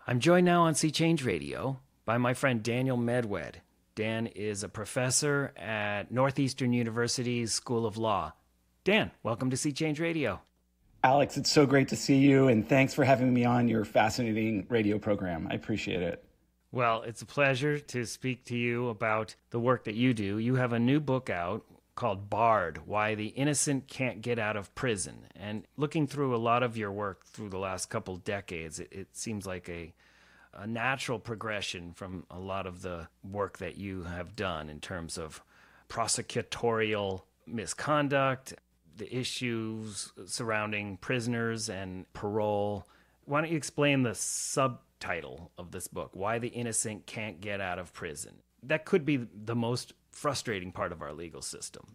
I'm joined now on Sea Change Radio by my friend Daniel Medwed. Dan is a professor at Northeastern University's School of Law. Dan, welcome to Sea Change Radio. Alex, it's so great to see you, and thanks for having me on your fascinating radio program. I appreciate it. Well, it's a pleasure to speak to you about the work that you do. You have a new book out called Barred, Why the Innocent Can't Get Out of Prison. And looking through a lot of your work through the last couple decades, it seems like a natural progression from a lot of the work that you have done in terms of prosecutorial misconduct, the issues surrounding prisoners and parole. Why don't you explain the subtitle of this book, Why the Innocent Can't Get Out of Prison? That could be the most frustrating part of our legal system.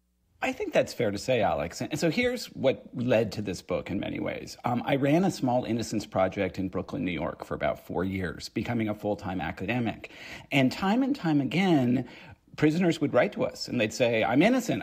I think that's fair to say, Alex. And so here's what led to this book in many ways. I ran a small innocence project in Brooklyn, New York for about 4 years, becoming a full-time academic. And time again, prisoners would write to us and they'd say, I'm innocent,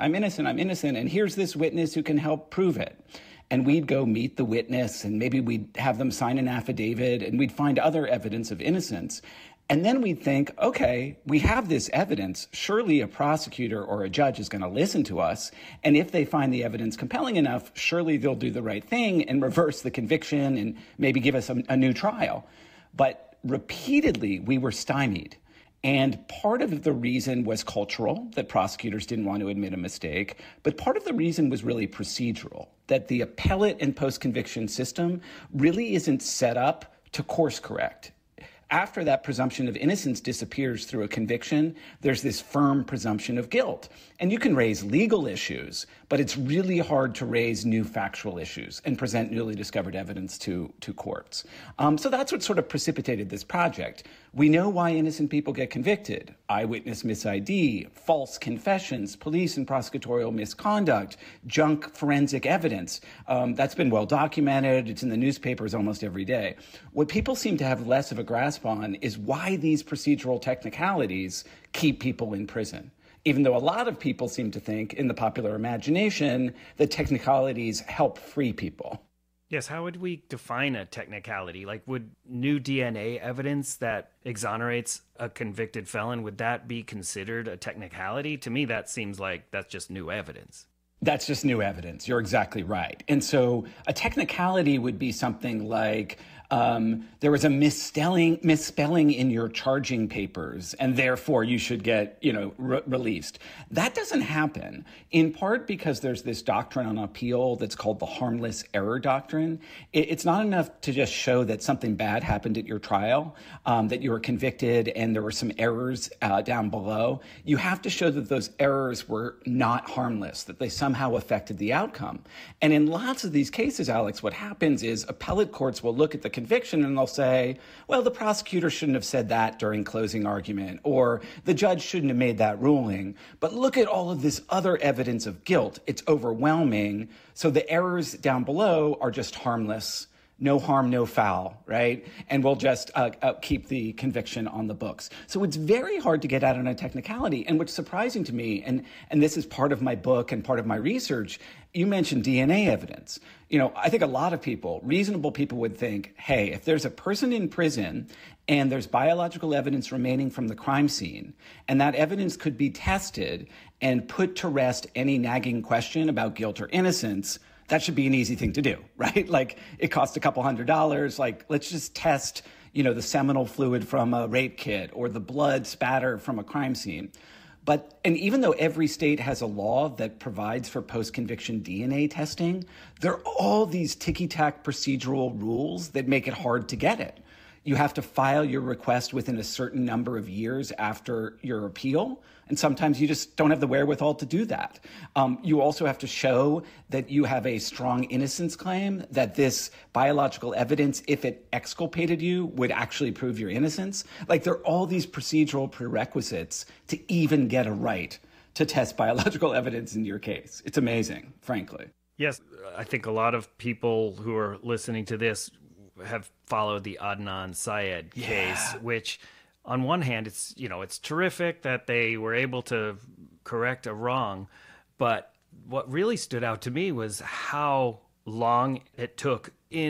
and here's this witness who can help prove it. And we'd go meet the witness and maybe we'd have them sign an affidavit and we'd find other evidence of innocence. And then we'd think, okay, we have this evidence. Surely a prosecutor or a judge is going to listen to us. And if they find the evidence compelling enough, surely they'll do the right thing and reverse the conviction and maybe give us a new trial. But repeatedly, we were stymied. And part of the reason was cultural, that prosecutors didn't want to admit a mistake. But part of the reason was really procedural, that the appellate and post-conviction system really isn't set up to course correct. After that presumption of innocence disappears through a conviction, there's this firm presumption of guilt. And you can raise legal issues, but it's really hard to raise new factual issues and present newly discovered evidence to courts. So that's what sort of precipitated this project. We know why innocent people get convicted: eyewitness mis-ID, false confessions, police and prosecutorial misconduct, junk forensic evidence. That's been well documented. It's in the newspapers almost every day. What people seem to have less of a grasp on is why these procedural technicalities keep people in prison. Even though a lot of people seem to think in the popular imagination that technicalities help free people. Yes, how would we define a technicality? Like, would new DNA evidence that exonerates a convicted felon, would that be considered a technicality? To me, that seems like that's just new evidence. That's just new evidence. You're exactly right. And so a technicality would be something like there was a misspelling in your charging papers, and therefore you should get, released. That doesn't happen, in part because there's this doctrine on appeal that's called the harmless error doctrine. It's not enough to just show that something bad happened at your trial, that you were convicted and there were some errors down below. You have to show that those errors were not harmless, that they somehow affected the outcome. And in lots of these cases, Alex, what happens is appellate courts will look at the conviction and they'll say, well, the prosecutor shouldn't have said that during closing argument, or the judge shouldn't have made that ruling. But look at all of this other evidence of guilt. It's overwhelming. So the errors down below are just harmless. No harm, no foul, right? And we'll just keep the conviction on the books. So it's very hard to get out on a technicality. And what's surprising to me, and this is part of my book and part of my research, you mentioned DNA evidence. I think a lot of people, reasonable people, would think, hey, if there's a person in prison and there's biological evidence remaining from the crime scene, and that evidence could be tested and put to rest any nagging question about guilt or innocence, that should be an easy thing to do, right? Like, it costs a couple $100. Like, let's just test, the seminal fluid from a rape kit or the blood spatter from a crime scene. And even though every state has a law that provides for post-conviction DNA testing, there are all these ticky-tack procedural rules that make it hard to get it. You have to file your request within a certain number of years after your appeal, and sometimes you just don't have the wherewithal to do that. You also have to show that you have a strong innocence claim, that this biological evidence, if it exculpated you, would actually prove your innocence. Like, there are all these procedural prerequisites to even get a right to test biological evidence in your case. It's amazing, frankly. Yes, I think a lot of people who are listening to this have followed the Adnan Syed case, which on one hand, it's terrific that they were able to correct a wrong. But what really stood out to me was how long it took in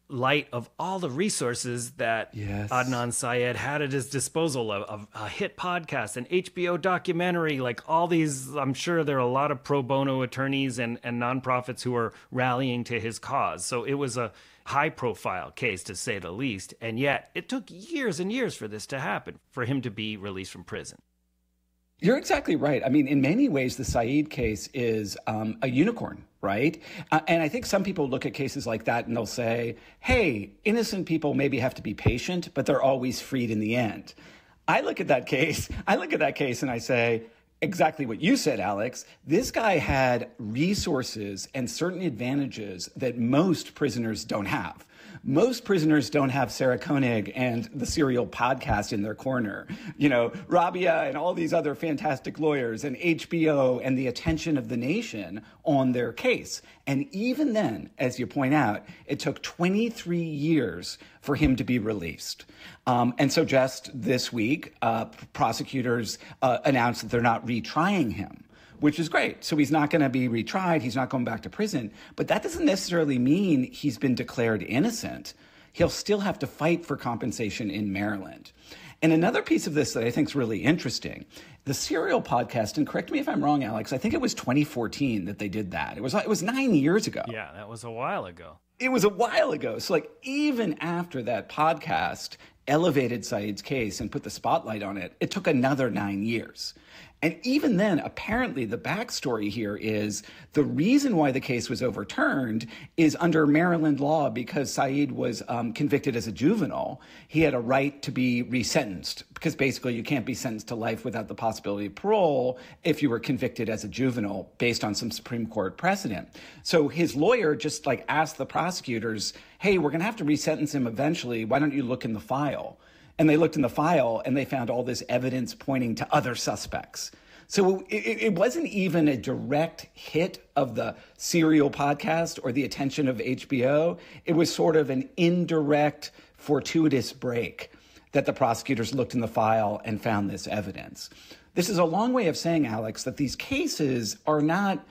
light of all the resources that Yes. Adnan Syed had at his disposal, of a hit podcast, an HBO documentary, like all these. I'm sure there are a lot of pro bono attorneys and nonprofits who are rallying to his cause. So it was a high profile case, to say the least. And yet it took years and years for this to happen, for him to be released from prison. You're exactly right. I mean, in many ways, the Saeed case is a unicorn, right? And I think some people look at cases like that and they'll say, hey, innocent people maybe have to be patient, but they're always freed in the end. I look at that case and I say, exactly what you said, Alex. This guy had resources and certain advantages that most prisoners don't have. Most prisoners don't have Sarah Koenig and the Serial podcast in their corner. You know, Rabia and all these other fantastic lawyers and HBO and the attention of the nation on their case. And even then, as you point out, it took 23 years for him to be released. And so just this week, prosecutors announced that they're not retrying him, which is great. So he's not going to be retried. He's not going back to prison. But that doesn't necessarily mean he's been declared innocent. He'll still have to fight for compensation in Maryland. And another piece of this that I think is really interesting, the Serial podcast, and correct me if I'm wrong, Alex, I think it was 2014 that they did that. It was 9 years ago. Yeah, that was a while ago. It was a while ago. So like even after that podcast elevated Saeed's case and put the spotlight on it, it took another 9 years. And even then, apparently the backstory here is the reason why the case was overturned is under Maryland law, because Saeed was convicted as a juvenile. He had a right to be resentenced, because basically you can't be sentenced to life without the possibility of parole if you were convicted as a juvenile based on some Supreme Court precedent. So his lawyer just like asked the prosecutors, hey, we're going to have to resentence him eventually. Why don't you look in the file? And they looked in the file and they found all this evidence pointing to other suspects. So it wasn't even a direct hit of the Serial podcast or the attention of HBO. It was sort of an indirect, fortuitous break that the prosecutors looked in the file and found this evidence. This is a long way of saying, Alex, that these cases are not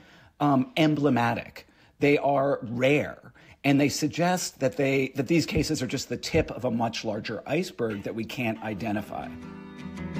emblematic. They are rare. And they suggest that these cases are just the tip of a much larger iceberg that we can't identify.